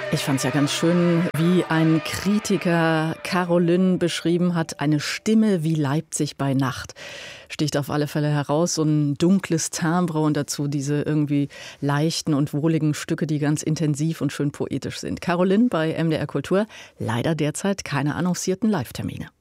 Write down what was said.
Ich fand es ja ganz schön, wie ein Kritiker Caroline beschrieben hat, eine Stimme wie Leipzig bei Nacht. Sticht auf alle Fälle heraus, so ein dunkles Timbre und dazu diese irgendwie leichten und wohligen Stücke, die ganz intensiv und schön poetisch sind. Caroline bei MDR Kultur, leider derzeit keine annoncierten Live-Termine.